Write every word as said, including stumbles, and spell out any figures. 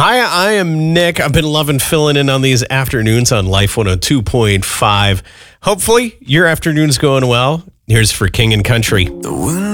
Hi, I am Nick. I've been loving filling in on these afternoons on Life one oh two point five. Hopefully, your afternoon's going well. Here's for King and Country. The wind